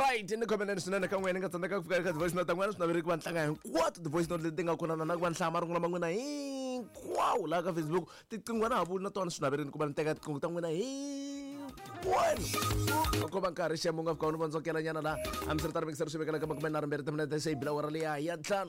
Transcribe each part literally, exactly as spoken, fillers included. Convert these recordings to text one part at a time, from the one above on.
Right, in the comment section ka ngwena ka tsana ka fika ka voice note ngwana sna bere kwa ntlanga what the voice note le tenga khona na kwa nhlama rungula mangwena hi wow la ka Facebook tiqingwana habu na tona sna bere ku ba nteka tiqingo ta ngwena hi bueno ko ba nkari shemo nga fika unobonzo kela nyana la am sir tar mixer shebekela ka makumena rambere tamna ta sei bila wara le ya ya tlhano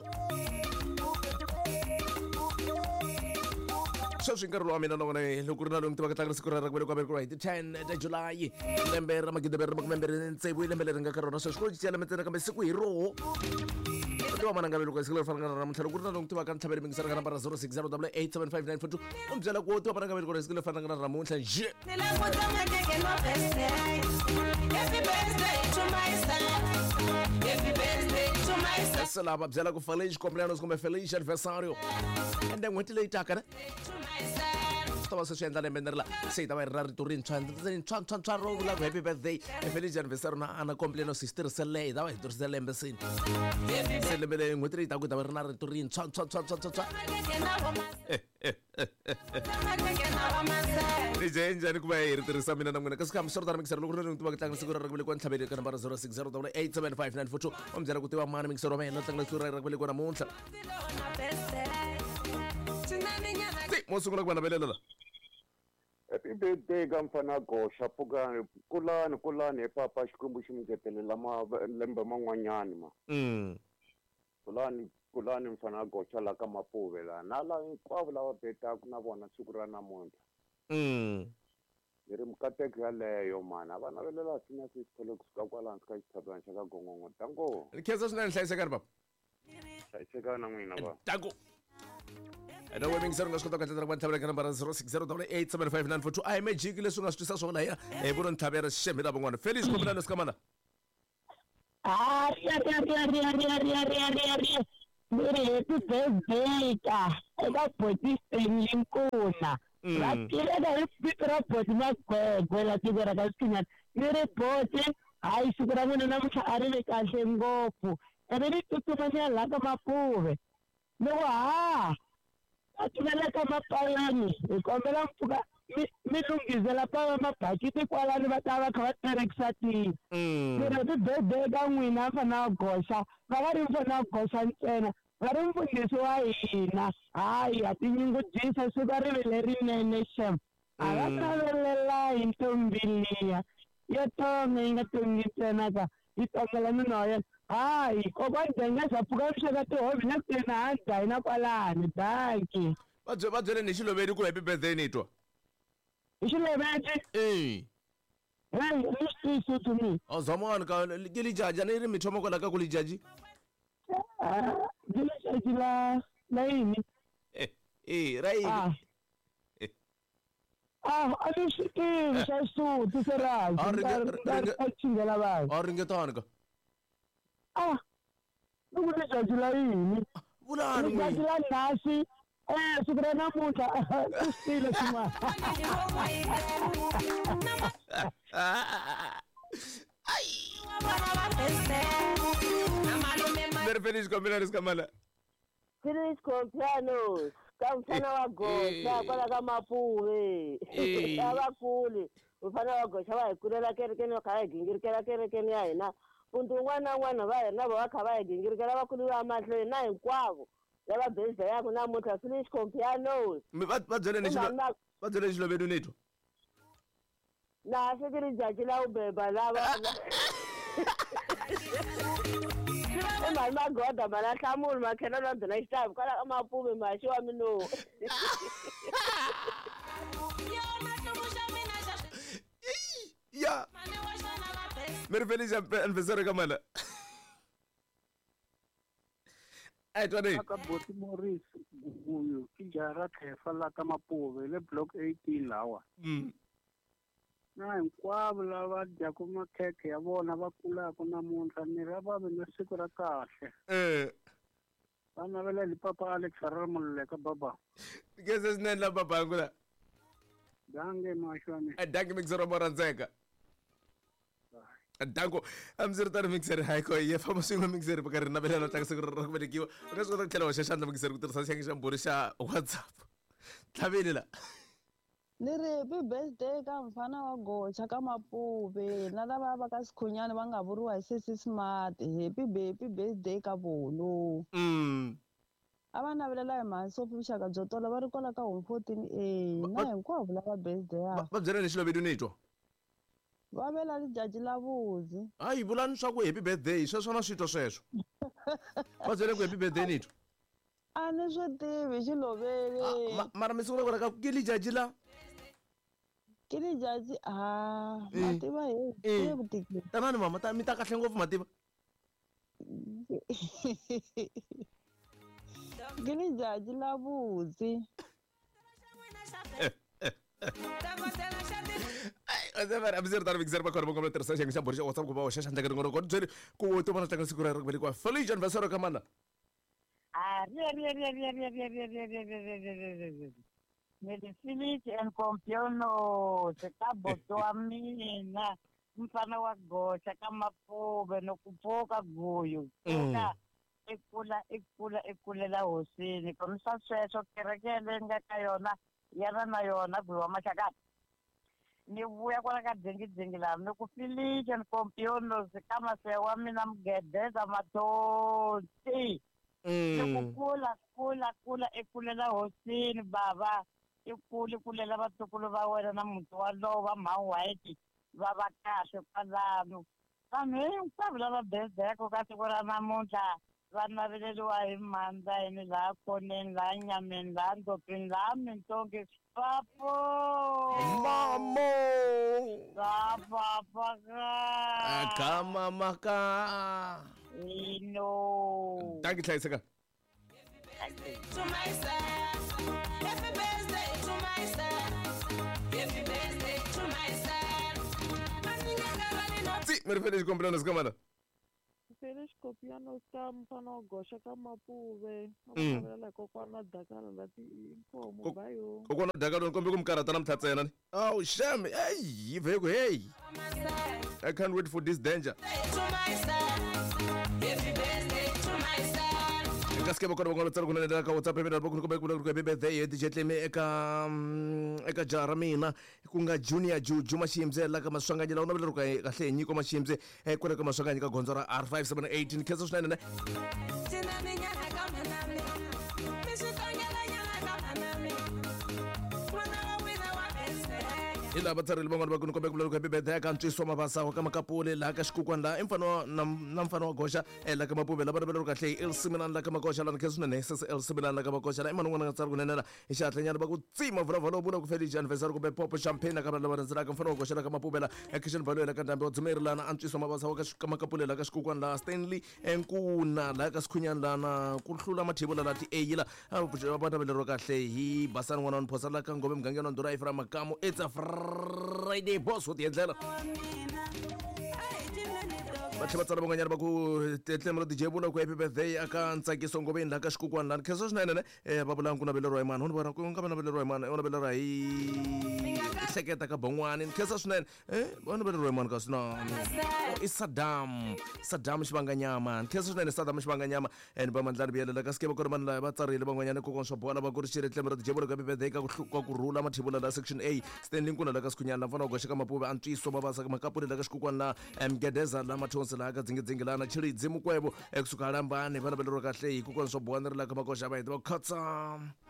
so shinkarlo amina no ne lokurna lo ntwa ka tla sikura ra kwa kwa right ten de July lembe ra magide ber magmember ntse bu lembe renga ka rona so shko tsi elements ka mse ku hiro to mana ngabelo ka sikula fanga ra mthalo kurna lo ntwa ka nthabele mingisara kana bara zero six zero eight seven five nine four two umjala ko to mana ngabelo ka sikula fanga ra mutla je happy birthday to my son happy birthday to my son sala babzela ko feliz cumpleaños como feliz aniversario and then went later kana stava succedendo a venderla sei da errare turin chan chan chan chan rola happy birthday e felice anniversario na ana compleanno sister se lei da dur se le embassy se le bene ngotri ta ku da errare turin chan chan chan chan chan ni jenja ni ku ba ir tur samina na ngona kaskam sordar mixer lo ngona tu ba tang sigura ragbele kon thabele kana bar zero six zero eight seven five nine four two om jara ku te wa man mixer me na tang sigura ragbele kon monta Mosungu kwa nabelela. Happy birthday kamfana Gosha pukani kulani kulani papa xikwembu xi ngetelela ma lembe man'wanyani ma. Mm. Kulani kulani mfana Gosha la ka Mapuve la na la hinkwavo lava betaku na vona siku ra namuntlha. Mm. Ni ri mukateko yaleyo mana vana velela sina sithole kusuka kwalani ka xithatwana xa ka Gongongo tango. Khensa swinene hlayiseka baba. Hlayiseka na n'wina ba. Tango. Ena we mingisaro nga skota ka tla kwa thabela kana bara zero six zero eight seven five nine four two I magic le sunga swisa swona ya e bono nthabera sheme da bongwana feliz cumpleaños kamana ah ya ya ya ya ya ya ya ya ya mire happy birthday ka eka boti stenyinguna lakile da spikra boti na kwela tigera ka skinya mire boti ai sukura mina na mthari le kahle ngopfu ene ni tutumanya la ka Mapuve no ah atumela kama palani ikombela mfuka milungizela pa mabhakiti kwalani batava kha va terekisa ti mira ti bebe ka n'wina mfana Gosha va nga ri mfana Gosha ntsena va ri mfundhisi wa hina hayi ha tinyungubyisa suka rivele rinene shem a va navelela hi ntombi liya yo tome yi nga tongi ntsena ka yi tongela mina wa yena hayi kokwana denga zapfuka mixaka tihovi na kutena handza hina kwalani danki va va byele ni xiloveri ku happy birthday ni twa hi xiloveti eh hey ni sisi to me o zamani ka ke li jaja ni ri mithomo kola ka ku li jaji ah dile jaji la la yini eh eh rai ah ah ali shiki xa suti sera ngala ba a ringetana ka ah nuku ni jaji la yini vulani ni jaji la nasi eh sukura namuntlha kusile sima ai Mer feliz cumpleaños kamala Feliz cumpleaños kamfana wa Gosha kwala ka Mapuve abakuli ufana wa Gosha va hikulela kerekeni va kha va gingirikela kerekeni ya hina puntu n'wana na n'wana va hina va kha va gingirikela vakulu va mahlweni na hinkwavo lava birthday yaku namuntlha feliz cumpleaños va va byele ni xilo va byele xiloveri nitwa na sekiri jaji la u beba lava mali magoda mala hlamuli makhela na ndona xitavi kwala ka Mapuve maxi wa mino ya Mer feliz anniversario kamala ai twa ka boti Morris guguyo ki jara thefa la ka Mapuve le block eighteen lawa mm na hinkwavo lava dyaku makhekhe ya vona va kulaka namuntlha ni ra va ve na siku ra kahle eh vana va le Lepapa Alex ra mululeka baba kese swinene la babangu la dange maxwane danke mixer wa randzeka danko amzir tar mixer hay ko ye famo singo mixer ba karina bela na takse ro ro bele kiwa ka so ta tlela wa shashanda mixer ku tirisa sengi xa mbori xa WhatsApp tlabelela ni ri happy birthday ka mfana wa Gocha ka Mapuve na lava va ka Sikhunyana va nga vuriwa hi Sesi Smart. Happy happy birthday ka volo. Mm. A va navelela hi Mhasopi vuxaka byo tola va ri kwala ka home fourteen A na hinkwavo lava birthday ya. Va byela lexi lovedu ni twa. Va vela lijaji la vuzi. Hayi vulani swa ku happy birthday sweswo na switwa sweswo. Va byele ku happy birthday ni twa. A ni swi tivi xi lovele. Mara mi sungula ku raka ke lijaji la. Ke lijaji ah Mativa he. Eh. Ke vutiki. Tanani mama ta mi ta kahle ngopfu Mativa. Ke lijaji la vuzi. Ai, abisir tar bixer ba korbo kompleter sa yang sabor WhatsApp ko ba shashan daga ngono ko jeri ko to mana tangal sikura rek ko feliz anniversario kamana. Ari ari ari ari ari ari ari ari ari ari ari. Medicine and compiono se kaboto amina mfana wa Gocha ka Mapuve no kupoka guyo. Ka ekula ekula ekulela hosini komisa sweswo kerekele nga ka yona yana na yona gwiwa machaka. Ni vuya kwala ka dzengi dzengi la ni ku filiche and compiono se kama se wa mina mgedeza matoti. Ni kula kula kula ekulela hosini baba. Ikule kulela vatukulu va wena na muti walowo va mhawhite va va kahle kwalano vanhu hinkwavo lava birthday-ko ka siku ra namuntlha va naveleliwa hi Mandzayini laha Koneni laha Nyameni laha Ndlopini laha Mintongi papo Mamo ka papa ka ka mama ka ino tangi hlayiseka. To myself, happy birthday to myself, happy birthday to myself. Si, mi feliz cumpleaños kamana. Feliz cumpleaños ka mfana wa Gocha ka Mapuve. Ngavela kokwana Dakara la tinkomo bayo. Kokwana Dakara nkombe kumkarata namthatsena ni. Oh shame. Hey, yiveko hey. I can't wait for this danger. To myself, happy birthday to myself. Kaske bokona bokona tsara kuna ndaka WhatsApp mina bokuna ko bekuna ko birthday e dijetleme eka eka jara mina ku nga Junior Juju Mashimze la ka maswanganyela una bele ro ka kahle nyiko Mashimze e ku ka maswanganya ka gonzo ra R five seven one eight khetso swinene ne. Ila batsari le bangwana ba kuno ko bekula ko birthday ka ntwiso mabasa ka makapole la ka xikukwana la imfano na mfano wa Gocha la ka Mapuve la ba bele ro kahle il similar la ka Magocha la khetso swinene se il similar la ka Magocha la imano ngwana tsara kunenela e xatlanyana ba ku tsima vrava lo bula ku feliz anniversario ko be pop champagne ka ba la banzira ka mfano wa Gocha la ka Mapuve la kitchen value la ka ndambe o tsumeri la na ntwiso mabasa ka makapole la ka xikukwana la Stanley enkuna la ka Sikhunyana la na ku hlula mathibola la ti A la ba ba bele ro kahle hi basana ngwana on phosa la ka ngobe mgangeni ndura ifra makamo it's a Friday boss with the endlela bathi batsala bonganyana ba ku tetlemelo dijebula ku happy birthday aka ntsakiso ngobeni la ka xikukwana la kheso swinene ne ba bulang kuna bele ro imana ho bona ku nga bana bele ro imana ona bele ra hi hleketa ka bongwani kheso swinene eh bona bele ro imana ka sina i Saddam Saddam xivanganyama kheso swinene Saddam xivanganyama and ba mandlani biyela ka skeba ku ri mani la va tsarile bangwanyana ku konswa bola ba ku ri xire tlemelo dijebula ku happy birthday ka ku hluka ku rula mathibula la section A Stanley kuna la ka Sikhunyana la mfana wa Gocha ka Mapuve antwiso babasa ka makapule la ka xikukwana la mgedeza la mathonsi la ka dzingidzingelana chilidzi mukwebo ekusuka lambani vana bele ro kahle hi ku konswa bola ri la ka Magocha ba hi ba khotsa